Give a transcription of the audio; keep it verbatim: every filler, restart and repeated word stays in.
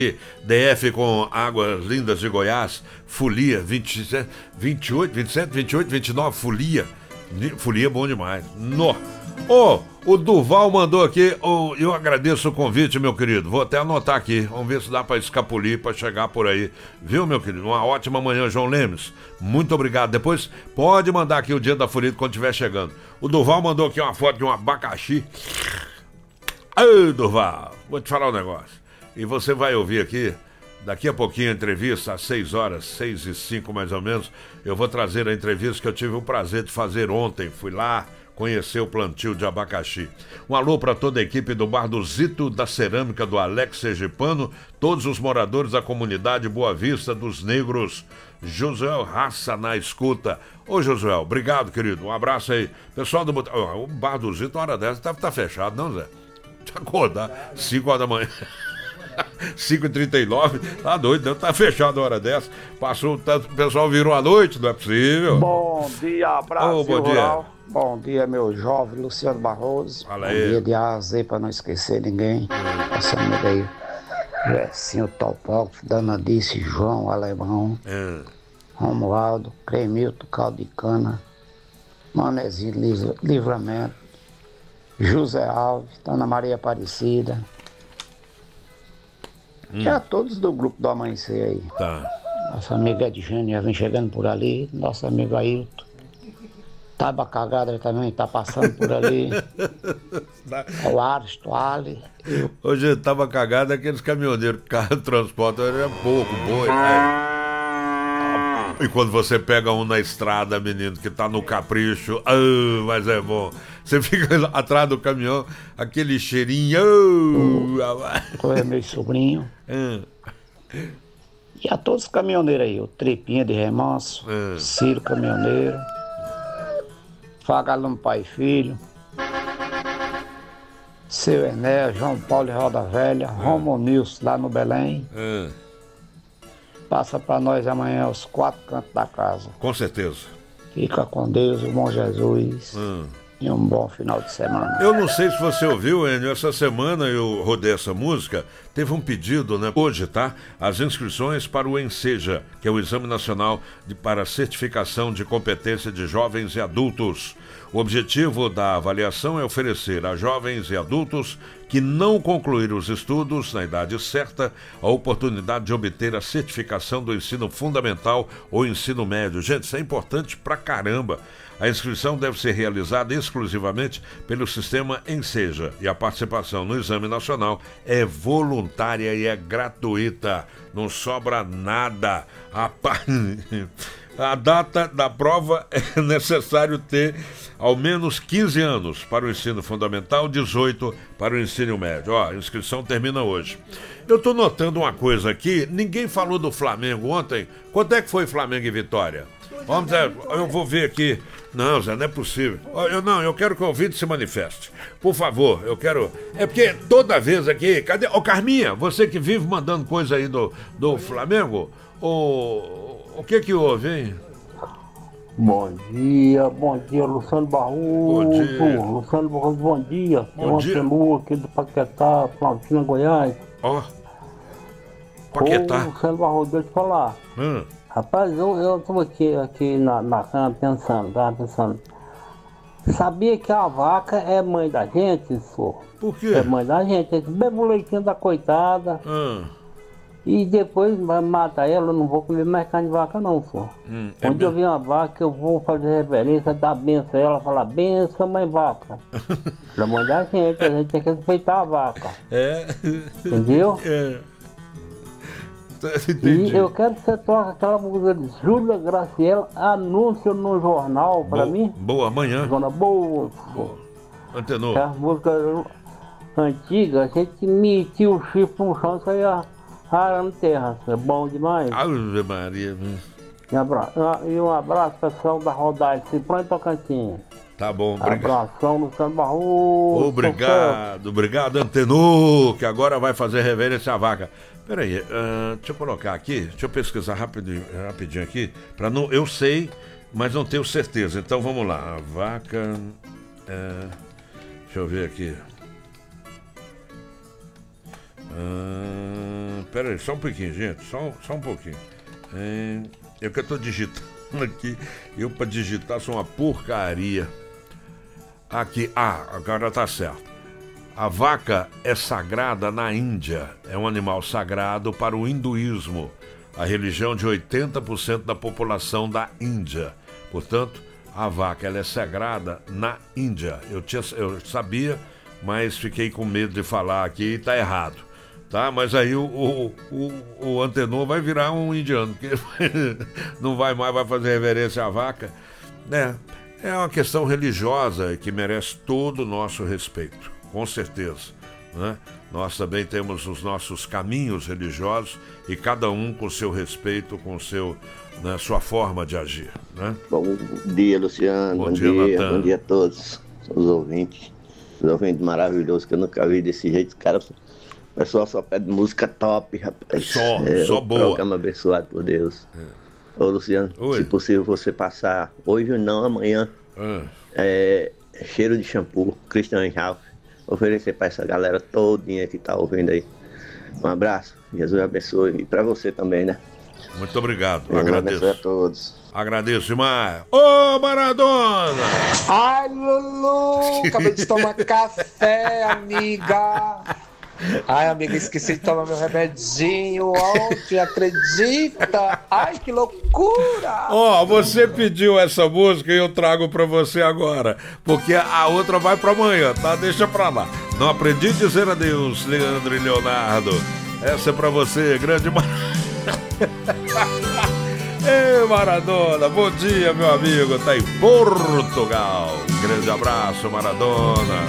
D F com Águas Lindas de Goiás, Folia, vinte e sete, vinte e oito, vinte e sete, vinte e oito, vinte e nove, Folia. Folia é bom demais. Nó. Ô, oh, o Durval mandou aqui, oh, eu agradeço o convite, meu querido. Vou até anotar aqui, vamos ver se dá pra escapulir, pra chegar por aí. Viu, meu querido? Uma ótima manhã, João Lemes. Muito obrigado. Depois pode mandar aqui o dia da folia quando estiver chegando. O Durval mandou aqui uma foto de um abacaxi. Ei, Durval, vou te falar um negócio. E você vai ouvir aqui, daqui a pouquinho a entrevista, às seis horas, seis e cinco mais ou menos, eu vou trazer a entrevista que eu tive o prazer de fazer ontem. Fui lá conhecer o plantio de abacaxi. Um alô para toda a equipe do Bar do Zito, da Cerâmica do Alex Sergipano, todos os moradores da comunidade Boa Vista dos Negros. Josué Raça na escuta. Ô Josué, obrigado, querido. Um abraço aí. Pessoal do oh, o Bar do Zito, uma hora dessa, tá, tá fechado, não, Zé? Deixa eu acordar, cinco horas da manhã. cinco e trinta e nove, tá doido, não tá fechado a hora dessa. Passou tanto, o pessoal virou a noite, não é possível. Bom dia, Brasil oh, bom Rural. dia. Bom dia, meu jovem Luciano Barroso. Fala bom aí. dia de A a Z, pra não esquecer ninguém. Hum. Passando aí. Jessinho Topógrafo, Dana Disse, João Alemão, Hum. Romualdo, Cremilton, Caldo de Cana, Manezinho Livra- Livramento, José Alves, Ana Maria Aparecida. Hum. E a todos do grupo do Amanhecer aí. Tá. Nossa amiga Edjane já vem chegando por ali. Nosso amigo Ailton. Taba Cagada também tá passando por ali. O Aristo, Ali. Hoje tava cagado aqueles caminhoneiros que carro transportam, era pouco, boi. É. E quando você pega um na estrada, menino, que tá no capricho, oh, mas é bom. Você fica atrás do caminhão, aquele cheirinho. Oh, é meu sobrinho. Hum. E a todos os caminhoneiros aí, o Tripinha de Remanso, hum. Ciro Caminhoneiro, Fagalume Pai e Filho, Seu Ené, João Paulo e Roda Velha, hum. Romo Nilson lá no Belém. Hum. Passa pra nós amanhã os quatro cantos da casa. Com certeza. Fica com Deus, o bom Jesus. Hum. E um bom final de semana. Eu não sei se você ouviu, Enio, essa semana eu rodei essa música, teve um pedido, né? Hoje, tá? As inscrições para o ENSEJA, que é o Exame Nacional de, para Certificação de Competência de Jovens e Adultos. O objetivo da avaliação é oferecer a jovens e adultos que não concluíram os estudos na idade certa a oportunidade de obter a certificação do ensino fundamental ou ensino médio. Gente, isso é importante pra caramba. A inscrição deve ser realizada exclusivamente pelo sistema ENSEJA e a participação no Exame Nacional é voluntária e é gratuita. Não sobra nada. A, a data da prova é necessário ter ao menos quinze anos para o ensino fundamental, dezoito para o ensino médio. Ó, a inscrição termina hoje. Eu tô notando uma coisa aqui, ninguém falou do Flamengo ontem. Quanto é que foi Flamengo e Vitória? Vamos, eu vou ver aqui. Não, Zé, não é possível. Eu não, eu quero que o ouvinte se manifeste. Por favor, eu quero. É porque toda vez aqui. Cadê? Ô, Carminha, você que vive mandando coisa aí do, do Flamengo, o, o que que houve, hein? Bom dia, bom dia, Luciano Barroso. Bom dia. Luciano Barroso, bom dia. Bom dia. É uma aqui do Paquetá, Plantina, Goiás. Ó. Paquetá. Ô, Luciano Barroso, deixa eu te falar. Hum. Rapaz, eu, eu tô aqui, aqui na, na cama pensando, tava pensando. Sabia que a vaca é mãe da gente, senhor? Por quê? É mãe da gente. Bebe o leitinho da coitada. Hum. E depois mata ela, eu não vou comer mais carne de vaca não, senhor. Hum, é Onde eu vi uma vaca, eu vou fazer reverência, dar benção a ela, falar, benção, mãe vaca. Pelo amor da gente, a gente tem que respeitar a vaca. É. Entendeu? É. Entendi. E eu quero que você toque aquela música de Júlia Graciela, anúncio no jornal pra Boa, mim. boa, amanhã. Zona boa. Boa. Antenou. É a música antiga, a gente metia o chifre no chão e saía arando terra. É bom demais. Ave Maria. E, abra... e um abraço pessoal da Rodagem, Ciprão e Tocantins. Tá bom, obrigado. Abração, Luciano Barroso. Obrigado, obrigado, Antenor, que agora vai fazer reverência à vaca. Peraí, uh, deixa eu colocar aqui, deixa eu pesquisar rapidinho, rapidinho aqui, para não, eu sei, mas não tenho certeza. Então vamos lá, a vaca, uh, deixa eu ver aqui. Uh, Hum, pera aí, só um pouquinho, gente. Só, só um pouquinho. É, eu que eu tô digitando aqui. Eu pra digitar sou uma porcaria. Aqui, ah, agora tá certo. A vaca é sagrada na Índia. É um animal sagrado para o hinduísmo, a religião de oitenta por cento da população da Índia. Portanto, a vaca ela é sagrada na Índia. Eu, tinha, eu sabia, mas fiquei com medo de falar aqui e tá errado. Tá? Mas aí o, o, o, o Antenor vai virar um indiano, que não vai mais vai fazer reverência à vaca. É, é uma questão religiosa que merece todo o nosso respeito, com certeza. Né? Nós também temos os nossos caminhos religiosos e cada um com seu respeito, com seu, né, sua forma de agir. Né? Bom dia, Luciano. Bom, bom dia, dia, Natan. bom dia a todos os ouvintes. Os ouvintes maravilhosos que eu nunca vi desse jeito, cara. O pessoal só pede música top, rapaz. Só, é, só o boa. Programa abençoado por Deus. É. Ô, Luciano, Oi. se possível você passar hoje ou não, amanhã, Ah. é, cheiro de shampoo, Christian Ralph, oferecer pra essa galera todinha que tá ouvindo aí. Um abraço, Jesus abençoe. E pra você também, né? Muito obrigado, Jesus abençoe a agradeço. todos. Agradeço demais. Ô, Maradona! Ai, Lulu, acabei de tomar café, amiga. Ai, amiga, esqueci de tomar meu remedinho ontem, acredita? Ai, que loucura! Ó, oh, você pediu essa música e eu trago pra você agora, porque a outra vai pra amanhã, tá? Deixa pra lá. Não aprendi a dizer adeus, Leandro e Leonardo. Essa é pra você, grande Mar... Ei, Maradona, bom dia, meu amigo, tá em Portugal. Grande abraço, Maradona.